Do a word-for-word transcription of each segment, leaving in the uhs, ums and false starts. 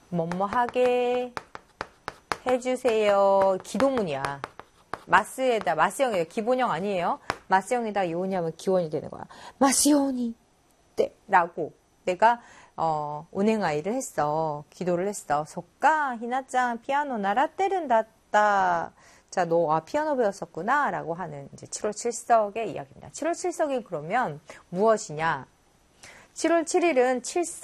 뭐뭐하게 해주세요. 기도문이야. 마스에다, 마스형이에요. 기본형 아니에요. 마스형에다 요니 하면 기원이 되는 거야. 마스요니. 네. 라고. 내가, 어, 운행아이를 했어. 기도를 했어. 소까, 히나짱, 피아노 나라떼른다따. 자, 너, 아, 피아노 배웠었구나. 라고 하는 이제 칠월 칠석의 이야기입니다. 칠월 칠석이 그러면 무엇이냐? 칠월 칠일은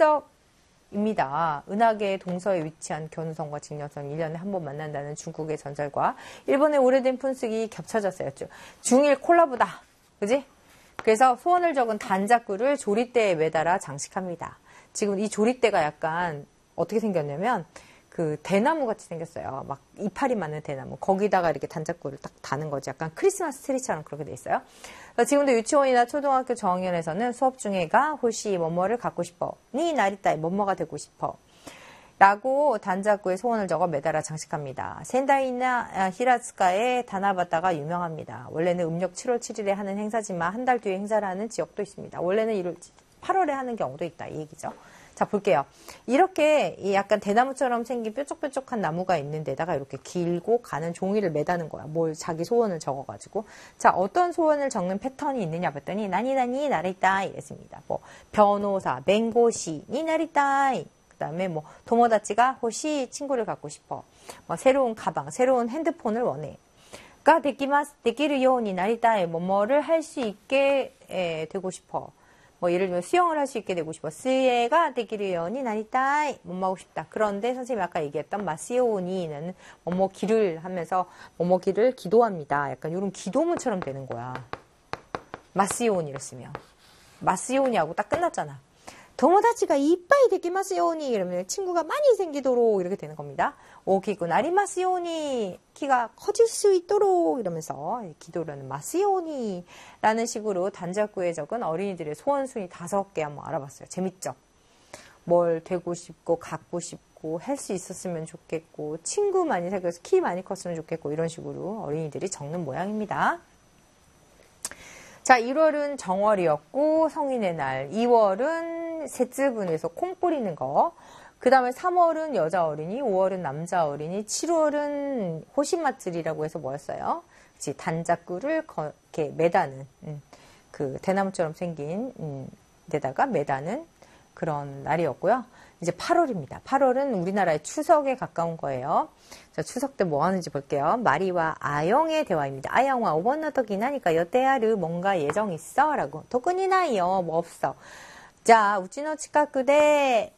칠석입니다. 은하계의 동서에 위치한 견우성과 직녀성 일 년에 한 번 만난다는 중국의 전설과 일본의 오래된 푼숙이 겹쳐졌어요. 중일 콜라보다. 그지? 그래서 소원을 적은 단자꾸를 조리대에 매달아 장식합니다. 지금 이 조리대가 약간 어떻게 생겼냐면 그 대나무 같이 생겼어요. 막 이파리 많은 대나무. 거기다가 이렇게 단자꾸를 딱 다는 거지. 약간 크리스마스 트리처럼 그렇게 돼 있어요. 지금도 유치원이나 초등학교 저학년에서는 수업 중에가 혹시 뭐뭐를 갖고 싶어. 니 나리따이 뭐뭐가 되고 싶어. 라고 단자꾸에 소원을 적어 매달아 장식합니다. 센다이나 히라츠카의 다나바타가 유명합니다. 원래는 음력 칠월 칠일에 하는 행사지만 한 달 뒤에 행사를 하는 지역도 있습니다. 원래는 팔월에 하는 경우도 있다 이 얘기죠. 자, 볼게요. 이렇게 약간 대나무처럼 생긴 뾰족뾰족한 나무가 있는 데다가 이렇게 길고 가는 종이를 매다는 거야. 뭘 자기 소원을 적어가지고. 자, 어떤 소원을 적는 패턴이 있느냐 봤더니 나니나니 나리따이 이랬습니다. 뭐 변호사, 맹고시, 니 나리따이. 그 다음에 뭐 도모다치가 호시 친구를 갖고 싶어. 뭐 새로운 가방, 새로운 핸드폰을 원해. 가 데키마스, 데키르 요니 나리따이. 뭐뭐를 할 수 있게 에, 되고 싶어. 뭐 예를 들면 수영을 할 수 있게 되고 싶어. 스에가 되기를 연이 나리따이 뭐뭐 하고 싶다. 그런데 선생님이 아까 얘기했던 마시오니는 뭐뭐 기를 하면서 뭐뭐 기를 기도합니다. 약간 이런 기도문처럼 되는 거야. 마시오니를 쓰면. 마시오니하고 딱 끝났잖아. 도모다치가 이빠이 되기마시오니 이러면 친구가 많이 생기도록 이렇게 되는 겁니다. 오키고 나리마시오니 키가 커질 수 있도록 이러면서 기도를 하는 마시오니 라는 식으로 단자꾸에 적은 어린이들의 소원순위 다섯 개 한번 알아봤어요. 재밌죠? 뭘 되고 싶고 갖고 싶고 할 수 있었으면 좋겠고 친구 많이 사귀어서 키 많이 컸으면 좋겠고 이런 식으로 어린이들이 적는 모양입니다. 자, 일월은 정월이었고 성인의 날, 이월은 셋즈분에서 콩 뿌리는 거, 그 다음에 삼월은 여자 어린이, 오월은 남자 어린이, 칠월은 호신마츠리라고 해서 뭐였어요? 그치, 단자꾸를 거, 이렇게 매다는, 음, 그 대나무처럼 생긴 음, 데다가 매다는 그런 날이었고요. 이제 팔월입니다. 팔월은 우리나라의 추석에 가까운 거예요. 자, 추석 때 뭐 하는지 볼게요. 마리와 아영의 대화입니다. 아영와 오번노토기나니까 여태야르 뭔가 예정 있어? 라고. 도쿠니나이요. 뭐 없어. 자, 우찌노 치카쿠데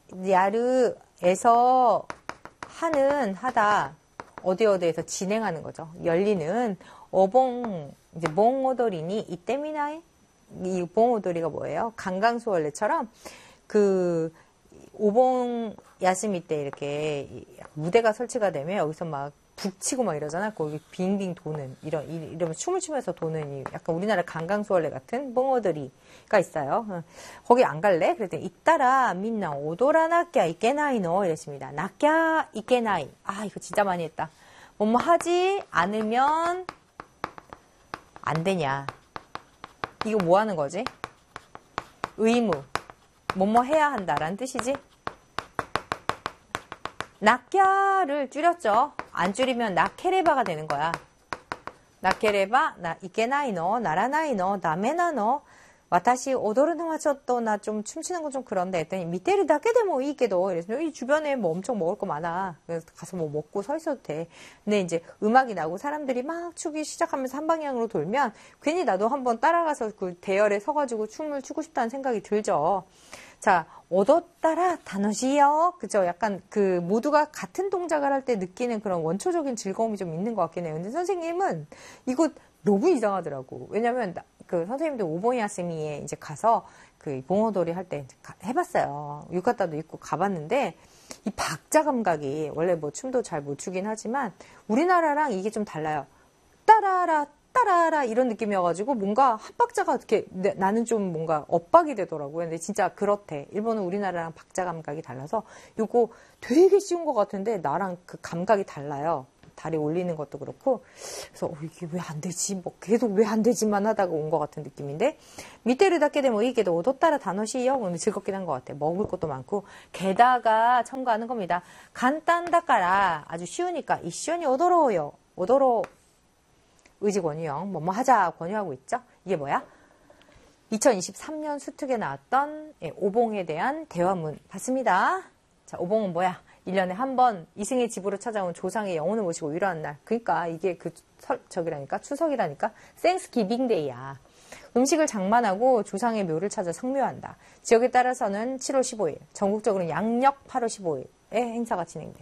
야르에서 하는 하다 어디 어디에서 진행하는 거죠. 열리는 어봉 이제 몽오도리니 이때미나이 이 몽오도리가 뭐예요? 강강수월래처럼 그 오봉 야스미 때 이렇게 무대가 설치가 되면 여기서 막 북치고 막 이러잖아. 거기 빙빙 도는 이런 이러면 춤을 추면서 도는 약간 우리나라 강강수월래 같은 뽕어들이가 있어요. 거기 안 갈래? 그랬더니 잇따라 민나 오도라나끼야 이케나이노 이랬습니다. 나끼야 이케나이. 아 이거 진짜 많이 했다. 뭐뭐 하지 않으면 안 되냐. 이거 뭐 하는 거지? 의무. 뭐뭐 해야 한다라는 뜻이지? 나캬를 줄였죠. 안 줄이면 나케레바가 되는 거야. 나케레바, 나 이케나이노, 나라나이노, 다메나노, 와타시 오도르노와 쳤또 나 좀 춤추는 건 좀 그런데 했더니 미테르 다케데모 이게도 그래서 이 주변에 뭐 엄청 먹을 거 많아. 그래서 가서 뭐 먹고 서 있어도 돼. 근데 이제 음악이 나고 사람들이 막 추기 시작하면서 한 방향으로 돌면 괜히 나도 한번 따라가서 그 대열에 서가지고 춤을 추고 싶다는 생각이 들죠. 자, 얻었따라 다노시요. 그죠? 약간 그 모두가 같은 동작을 할 때 느끼는 그런 원초적인 즐거움이 좀 있는 것 같긴 해요. 근데 선생님은 이거 너무 이상하더라고. 왜냐면 그 선생님도 오보야스미에 이제 가서 그 봉어돌이 할 때 해봤어요. 유카타도 입고 가봤는데 이 박자 감각이 원래 뭐 춤도 잘 못 추긴 하지만 우리나라랑 이게 좀 달라요. 따라라 따라라 이런 느낌이어가지고 뭔가 한 박자가 어떻게 나는 좀 뭔가 엇박이 되더라고요. 근데 진짜 그렇대. 일본은 우리나라랑 박자 감각이 달라서 이거 되게 쉬운 것 같은데 나랑 그 감각이 달라요. 다리 올리는 것도 그렇고. 그래서 어, 이게 왜 안 되지? 뭐 계속 왜 안 되지만 하다가 온 것 같은 느낌인데 밑에를 닫게 되면 이게도 오도 따라 단어시요. 근데 즐겁긴 한 것 같아. 먹을 것도 많고 게다가 첨가하는 겁니다. 간단다까라 아주 쉬우니까 이시원이 오도로요. 오도로 의지권유형 뭐뭐 하자 권유하고 있죠. 이게 뭐야? 이천이십삼 년 수특에 나왔던 오봉에 대한 대화문 봤습니다. 자, 오봉은 뭐야? 일 년에 한 번 이승의 집으로 찾아온 조상의 영혼을 모시고 위로하는 날. 그러니까 이게 그 설, 저기라니까 추석이라니까 생스기빙 데이야. 음식을 장만하고 조상의 묘를 찾아 성묘한다. 지역에 따라서는 칠월 십오일, 전국적으로는 양력 팔월 십오일에 행사가 진행돼.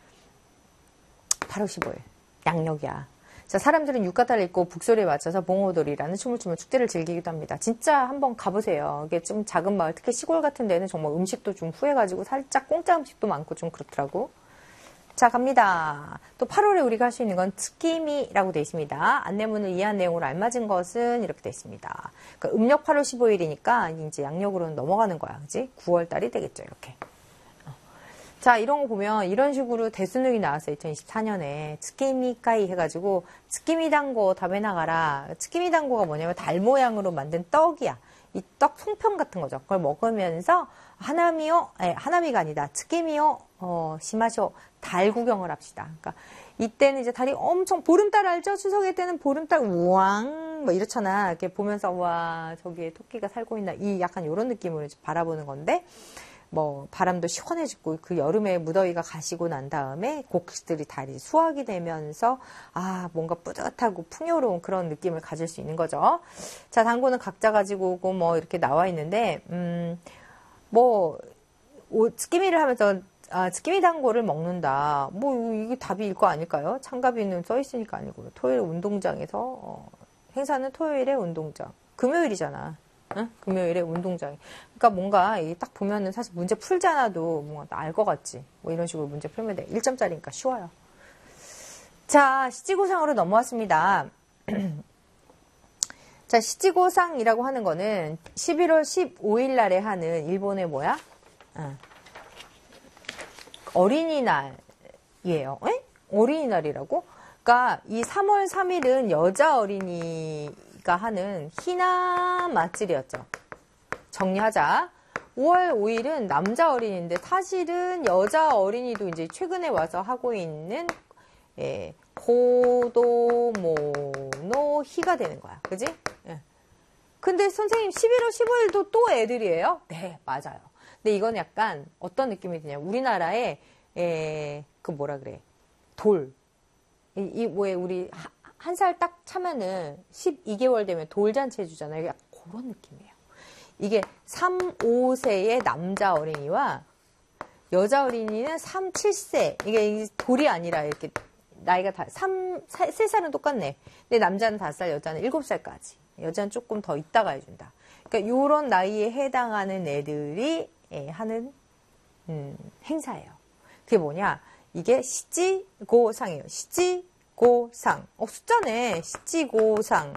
팔월 십오일 양력이야. 자, 사람들은浴衣를 입고 북소리에 맞춰서 봉오돌이라는 춤을 추며 축제를 즐기기도 합니다. 진짜 한번 가보세요. 이게 좀 작은 마을, 특히 시골 같은 데는 정말 음식도 좀 후해가지고 살짝 공짜 음식도 많고 좀 그렇더라고. 자, 갑니다. 또 팔월에 우리가 할 수 있는 건 트키미라고 되어 있습니다. 안내문을 이해한 내용으로 알맞은 것은 이렇게 되어 있습니다. 그러니까 음력 팔월 십오일이니까 이제 양력으로는 넘어가는 거야. 그지? 구월 달이 되겠죠. 이렇게. 자, 이런 거 보면 이런 식으로 대수능이 나왔어요. 이천이십사 년에 츠키미카이 해가지고 츠키미단고 답에 나가라. 츠키미단고가 뭐냐면 달 모양으로 만든 떡이야. 이 떡 송편 같은 거죠. 그걸 먹으면서 하나미요, 아니, 하나미가 아니다. 츠키미요, 어, 시마쇼 달 구경을 합시다. 그러니까 이때는 이제 달이 엄청 보름달 알죠? 추석의 때는 보름달 우왕 뭐 이렇잖아. 이렇게 보면서 와 저기에 토끼가 살고 있나 이 약간 이런 느낌으로 이제 바라보는 건데. 뭐 바람도 시원해지고 그 여름에 무더위가 가시고 난 다음에 곡식들이 달이 수확이 되면서 아 뭔가 뿌듯하고 풍요로운 그런 느낌을 가질 수 있는 거죠. 자, 단고는 각자 가지고 오고 뭐 이렇게 나와 있는데 음 뭐 츠키미를 하면서 아, 츠키미 단고를 먹는다. 뭐 이게 답일 거 아닐까요? 참가비는 써 있으니까 아니고요. 토요일 운동장에서 어, 행사는 토요일에 운동장. 금요일이잖아. 응? 금요일에 운동장에. 그러니까 뭔가 딱 보면은 사실 문제 풀잖아도 뭔가 알 것 같지. 뭐 이런 식으로 문제 풀면 돼. 일 점짜리니까 쉬워요. 자, 시지고상으로 넘어왔습니다. 자, 시지고상이라고 하는 거는 십일월 십오일 날에 하는 일본의 뭐야? 응. 어린이날이에요. 에? 어린이날이라고? 그러니까 이 삼월 삼일은 여자 어린이가 하는 히나 마츠리였죠. 정리하자. 오월 오일은 남자 어린이인데 사실은 여자 어린이도 이제 최근에 와서 하고 있는 예, 고도모노 히가 되는 거야. 그지? 예. 근데 선생님 십일월 십오일도 또 애들이에요? 네, 맞아요. 근데 이건 약간 어떤 느낌이 드냐. 우리나라에 에, 그 뭐라 그래. 돌. 이, 이 왜 우리 한 살 딱 차면은 십이 개월 되면 돌잔치 해주잖아요. 약간 그런 느낌이에요. 이게 삼, 오 세의 남자 어린이와 여자 어린이는 삼, 칠 세. 이게 돌이 아니라 이렇게 나이가 다 삼, 세 살은 똑같네. 근데 남자는 다섯 살, 여자는 일곱 살까지. 여자는 조금 더 있다가 해준다. 그러니까 요런 나이에 해당하는 애들이 예, 하는 음, 행사예요. 그게 뭐냐? 이게 시지고상이에요. 시지고상. 어, 숫자네. 시지고상.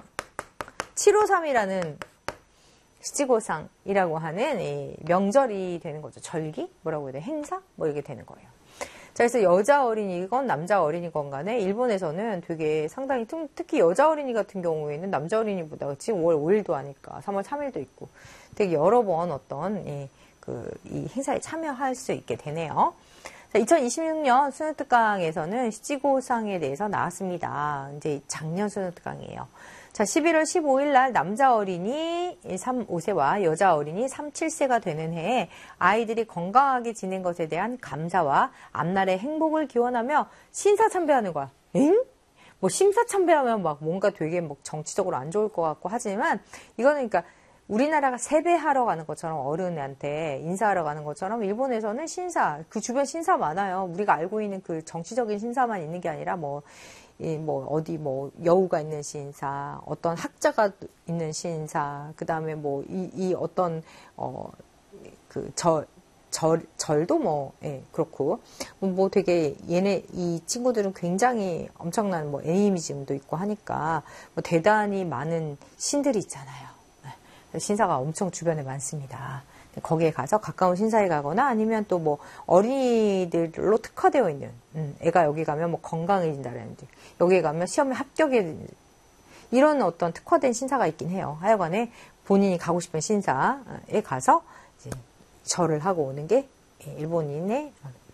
칠오삼이라는 시지고상이라고 하는 이 명절이 되는 거죠. 절기? 뭐라고 해야 돼? 행사? 뭐 이게 되는 거예요. 자, 그래서 여자 어린이건 남자 어린이건 간에 일본에서는 되게 상당히 특히 여자 어린이 같은 경우에는 남자 어린이보다 지금 오월 오일도 하니까 삼월 삼일도 있고 되게 여러 번 어떤 이, 그, 이 행사에 참여할 수 있게 되네요. 자, 이천이십육 년 수능특강에서는 시지고상에 대해서 나왔습니다. 이제 작년 수능특강이에요. 자, 십일월 십오일 날 남자 어린이 삼, 오 세와 여자 어린이 삼, 칠 세가 되는 해에 아이들이 건강하게 지낸 것에 대한 감사와 앞날의 행복을 기원하며 신사참배하는 거야. 엥? 뭐 심사참배하면 막 뭔가 되게 뭐 정치적으로 안 좋을 것 같고 하지만 이거는 그러니까 우리나라가 세배하러 가는 것처럼 어른한테 인사하러 가는 것처럼 일본에서는 신사, 그 주변 신사 많아요. 우리가 알고 있는 그 정치적인 신사만 있는 게 아니라 뭐, 이 뭐 어디 뭐 여우가 있는 신사, 어떤 학자가 있는 신사, 그 다음에 뭐 이 이 어떤 어 그 절 절 절도 뭐 예, 그렇고 뭐 되게 얘네 이 친구들은 굉장히 엄청난 뭐 애니미즘도 있고 하니까 뭐 대단히 많은 신들이 있잖아요. 신사가 엄청 주변에 많습니다. 거기에 가서 가까운 신사에 가거나 아니면 또 뭐 어린이들로 특화되어 있는 음, 애가 여기 가면 뭐 건강해진다라든지 여기 가면 시험에 합격해 이런 어떤 특화된 신사가 있긴 해요. 하여간에 본인이 가고 싶은 신사에 가서 이제 절을 하고 오는 게 일본인의